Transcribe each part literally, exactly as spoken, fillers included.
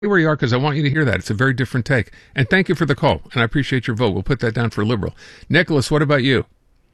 where you are because I want you to hear that. It's a very different take. And thank you for the call, and I appreciate your vote. We'll put that down for Liberal. Nicholas, what about you?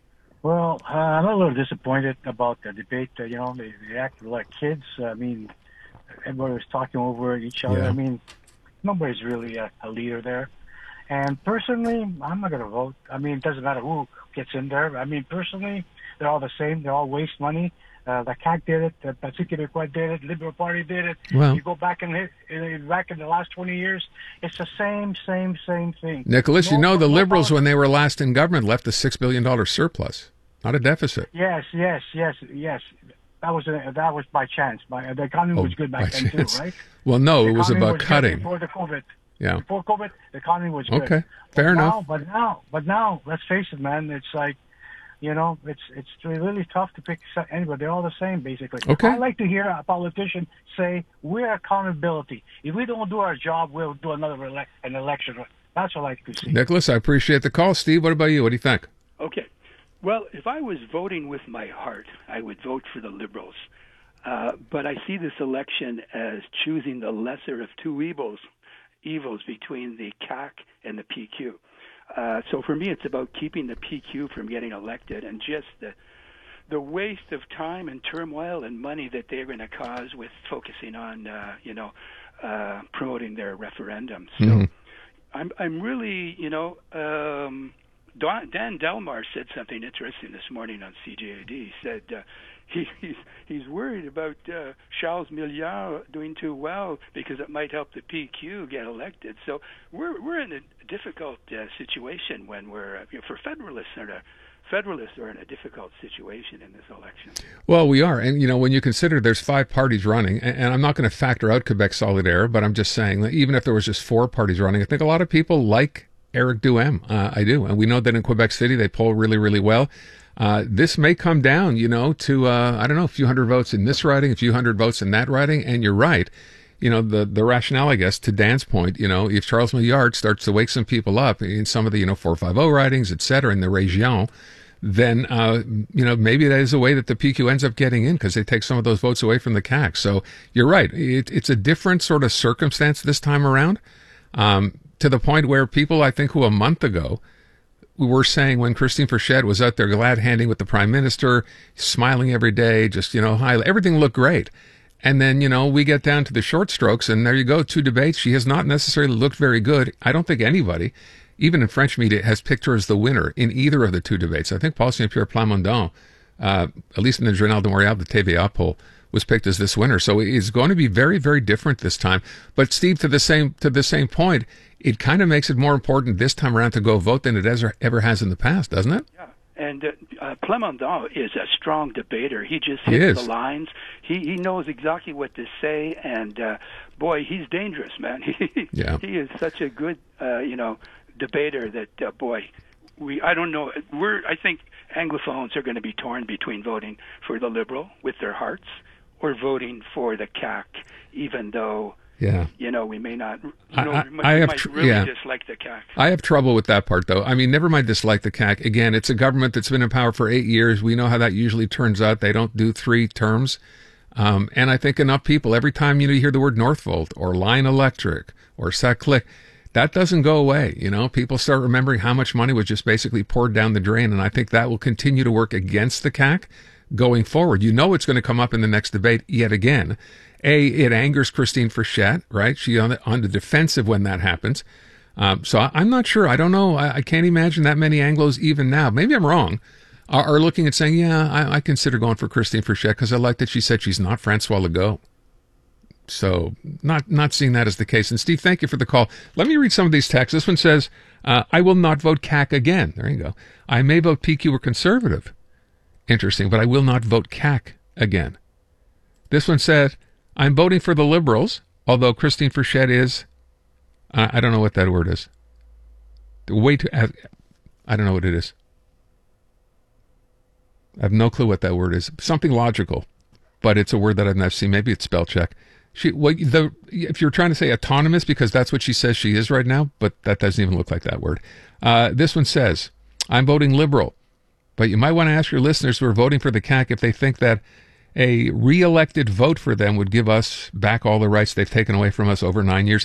Well, uh, I'm a little disappointed about the debate. Uh, you know, they, they act like kids. I mean, everybody was talking over each other. Yeah. I mean, nobody's really a, a leader there. And personally, I'm not going to vote. I mean, it doesn't matter who gets in there. I mean, personally, they're all the same. They all waste money. Uh, the C A C did it. The Parti Québécois did it. Liberal Party did it. Well, you go back and hit, back in the last twenty years, it's the same, same, same thing. Nicholas, no, you know the no Liberals, problem. when they were last in government, left a six billion dollars surplus, not a deficit. Yes, yes, yes, yes. That was a, that was by chance. By, the economy Oh, was good by back then chance. too, right? Well, no, The it was economy about good cutting. before the COVID. Yeah. Before COVID, the economy was good. Okay, fair but enough. Now, but now, but now, let's face it, man. It's like, you know, it's it's really tough to pick anybody. They're all the same, basically. Okay. I like to hear a politician say, "We're accountability. If we don't do our job, we'll do another ele- an election." That's what I like to see. Nicholas, I appreciate the call. Steve, what about you? What do you think? Okay. Well, if I was voting with my heart, I would vote for the Liberals. Uh, but I see this election as choosing the lesser of two evils, evils between the C A C and the P Q. Uh, so for me, it's about keeping the P Q from getting elected and just the the waste of time and turmoil and money that they're going to cause with focusing on, uh, you know, uh, promoting their referendum. So Mhm. I'm I'm really, you know, um, Don, Dan Delmar said something interesting this morning on C J A D. He said uh, he, he's he's worried about uh, Charles Milliard doing too well because it might help the P Q get elected. So we're we're in a difficult uh, situation when we're uh, you know, for Federalists are a, Federalists are in a difficult situation in this election. Well, we are. And, you know, when you consider there's five parties running, and, and I'm not going to factor out Quebec Solidaire, but I'm just saying that even if there was just four parties running, I think a lot of people like Eric Duhem. Uh, I do. And we know that in Quebec City, they poll really, really well. Uh, this may come down, you know, to, uh, I don't know, a few hundred votes in this riding, a few hundred votes in that riding. And you're right. You know, the, the rationale, I guess, to Dan's point, you know, if Charles Milliard starts to wake some people up in some of the, you know, four five oh ridings, et cetera, in the région, then, uh, you know, maybe that is a way that the P Q ends up getting in because they take some of those votes away from the C A C. So you're right. It, it's a different sort of circumstance this time around, um, to the point where people, I think, who a month ago were saying when Christine Frechette was out there glad handing with the prime minister, smiling every day, just, you know, hi, everything looked great. And then, you know, we get down to the short strokes and there you go, two debates. She has not necessarily looked very good. I don't think anybody, even in French media, has picked her as the winner in either of the two debates. I think Paul Saint Pierre Plamondon, uh, at least in the Journal de Montréal, the T V A poll, was picked as this winner. So it's going to be very, very different this time. But Steve, to the same to the same point, it kind of makes it more important this time around to go vote than it ever, ever has in the past, doesn't it? Yeah. And uh, uh, Plamondon is a strong debater. He just He hits is. the lines. He he knows exactly what to say, and uh, boy, he's dangerous, man. He Yeah. he is such a good, uh, you know, debater that uh, boy, we I don't know. We're I think Anglophones are going to be torn between voting for the Liberal with their hearts or voting for the C A C, even though. Yeah. You know, we may not. You I- know, I- we might, I we have might tr- really yeah. dislike the C A C. I have trouble with that part, though. I mean, never mind dislike the C A C. Again, it's a government that's been in power for eight years. We know how that usually turns out. They don't do three terms. Um, and I think enough people, every time you know, you hear the word Northvolt or Line Electric or Saclick, that doesn't go away. You know, people start remembering how much money was just basically poured down the drain. And I think that will continue to work against the C A C going forward. You know, it's going to come up in the next debate yet again. A, it angers Christine Frechette, right? She's on the, on the defensive when that happens. Um, so I, I'm not sure. I don't know. I, I can't imagine that many Anglos even now. Maybe I'm wrong. Are, are looking at saying, yeah, I, I consider going for Christine Frechette because I like that she said she's not Francois Legault. So not not seeing that as the case. And Steve, thank you for the call. Let me read some of these texts. This one says, uh, I will not vote C A C again. There you go. I may vote P Q or Conservative. Interesting, but I will not vote C A C again. This one said, I'm voting for the Liberals, although Christine Frechette is, uh, I don't know what that word is. Way too, I don't know what it is. I have no clue what that word is. Something logical, but it's a word that I've never seen. Maybe it's spell check. She, well, the, if you're trying to say autonomous, because that's what she says she is right now, but that doesn't even look like that word. Uh, this one says, I'm voting Liberal, but you might want to ask your listeners who are voting for the C A C if they think that a re-elected vote for them would give us back all the rights they've taken away from us over nine years.